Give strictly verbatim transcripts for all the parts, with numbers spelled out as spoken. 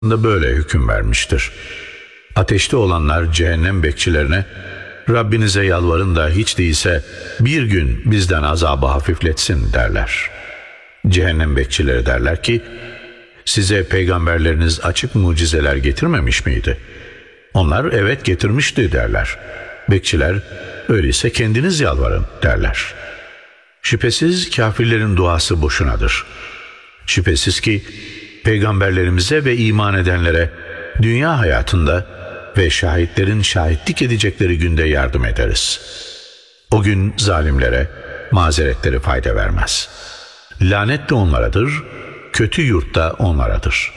da böyle hüküm vermiştir. Ateşte olanlar cehennem bekçilerine, Rabbinize yalvarın da hiç değilse bir gün bizden azabı hafifletsin derler. Cehennem bekçileri derler ki, size peygamberleriniz açık mucizeler getirmemiş miydi? Onlar evet getirmişti derler. Bekçiler, öyleyse kendiniz yalvarın derler. Şüphesiz kafirlerin duası boşunadır. Şüphesiz ki peygamberlerimize ve iman edenlere dünya hayatında ve şahitlerin şahitlik edecekleri günde yardım ederiz. O gün zalimlere mazeretleri fayda vermez. Lanet de onlaradır, kötü yurt da onlaradır.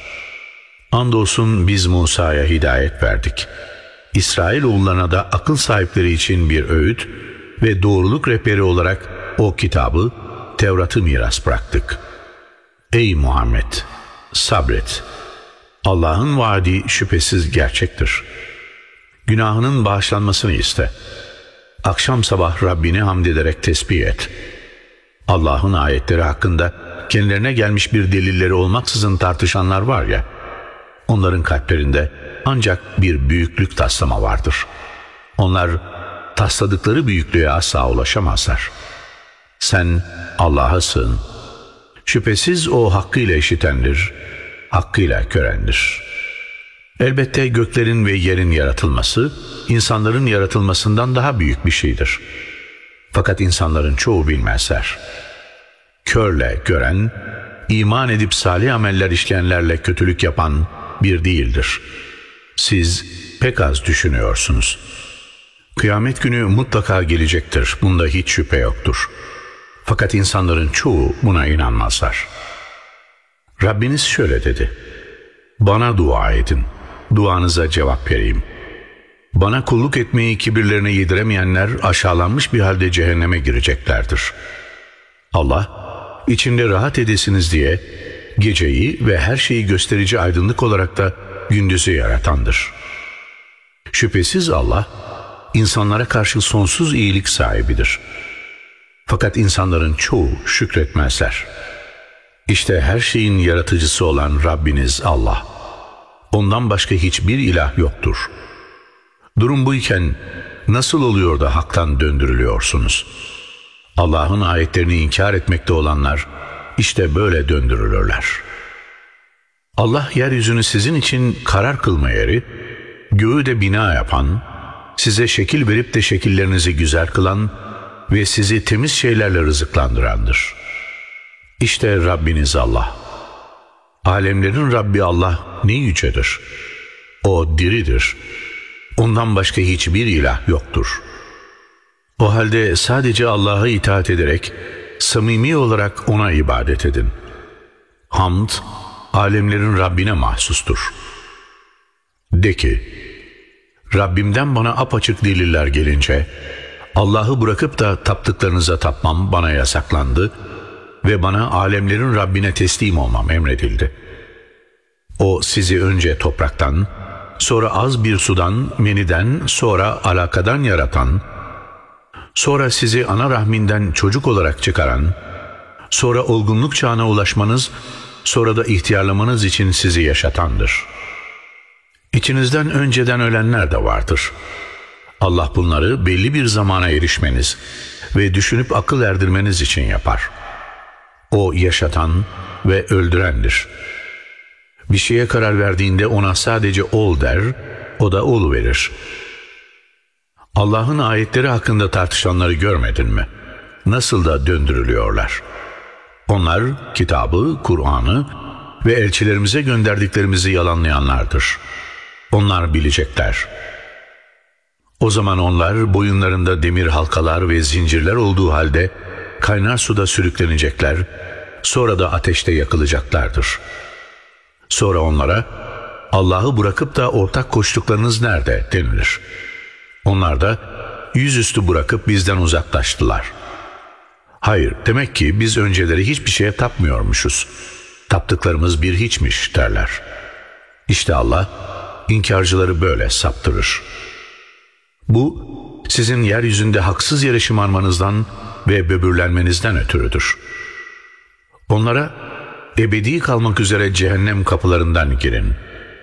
Andolsun biz Musa'ya hidayet verdik. İsrailoğullarına da akıl sahipleri için bir öğüt ve doğruluk rehberi olarak o kitabı, Tevrat'ı miras bıraktık. Ey Muhammed! Sabret. Allah'ın vaadi şüphesiz gerçektir. Günahının bağışlanmasını iste. Akşam sabah Rabbini hamd ederek tesbih et. Allah'ın ayetleri hakkında kendilerine gelmiş bir delilleri olmaksızın tartışanlar var ya, onların kalplerinde ancak bir büyüklük taslama vardır. Onlar tasladıkları büyüklüğe asla ulaşamazlar. Sen Allah'a sığın. Şüphesiz o hakkıyla işitendir, hakkıyla görendir. Elbette göklerin ve yerin yaratılması, insanların yaratılmasından daha büyük bir şeydir. Fakat insanların çoğu bilmezler. Körle gören, iman edip salih ameller işleyenlerle kötülük yapan bir değildir. Siz pek az düşünüyorsunuz. Kıyamet günü mutlaka gelecektir, bunda hiç şüphe yoktur. Fakat insanların çoğu buna inanmazlar. Rabbiniz şöyle dedi: bana dua edin, duanıza cevap vereyim. Bana kulluk etmeyi kibirlerine yediremeyenler aşağılanmış bir halde cehenneme gireceklerdir. Allah, içinde rahat edesiniz diye geceyi ve her şeyi gösterici aydınlık olarak da gündüzü yaratandır. Şüphesiz Allah, insanlara karşı sonsuz iyilik sahibidir. Fakat insanların çoğu şükretmezler. İşte her şeyin yaratıcısı olan Rabbiniz Allah. Ondan başka hiçbir ilah yoktur. Durum bu iken nasıl oluyor da haktan döndürülüyorsunuz? Allah'ın ayetlerini inkar etmekte olanlar işte böyle döndürülürler. Allah yeryüzünü sizin için karar kılma yeri, göğü de bina yapan, size şekil verip de şekillerinizi güzel kılan ve sizi temiz şeylerle rızıklandırandır. İşte Rabbiniz Allah. Alemlerin Rabbi Allah ne yücedir. O diridir. Ondan başka hiçbir ilah yoktur. O halde sadece Allah'a itaat ederek samimi olarak ona ibadet edin. Hamd, alemlerin Rabbine mahsustur. De ki, Rabbimden bana apaçık deliller gelince, Allah'ı bırakıp da taptıklarınıza tapmam bana yasaklandı ve bana alemlerin Rabbine teslim olmam emredildi. O sizi önce topraktan, sonra az bir sudan, meniden, sonra alakadan yaratan, sonra sizi ana rahminden çocuk olarak çıkaran, sonra olgunluk çağına ulaşmanız, sonra da ihtiyarlamanız için sizi yaşatandır. İçinizden önceden ölenler de vardır. Allah bunları belli bir zamana erişmeniz ve düşünüp akıl erdirmeniz için yapar. O yaşatan ve öldürendir. Bir şeye karar verdiğinde ona sadece ol der, o da oluverir. Allah'ın ayetleri hakkında tartışanları görmedin mi? Nasıl da döndürülüyorlar. Onlar kitabı, Kur'an'ı ve elçilerimize gönderdiklerimizi yalanlayanlardır. Onlar bilecekler. O zaman onlar boyunlarında demir halkalar ve zincirler olduğu halde kaynar suda sürüklenecekler, sonra da ateşte yakılacaklardır. Sonra onlara, Allah'ı bırakıp da ortak koştuklarınız nerede denilir. Onlar da yüzüstü bırakıp bizden uzaklaştılar. Hayır, demek ki biz önceleri hiçbir şeye tapmıyormuşuz. Taptıklarımız bir hiçmiş derler. İşte Allah inkarcıları böyle saptırır. Bu sizin yeryüzünde haksız yere şımarmanızdan ve böbürlenmenizden ötürüdür. Onlara ebedi kalmak üzere cehennem kapılarından girin.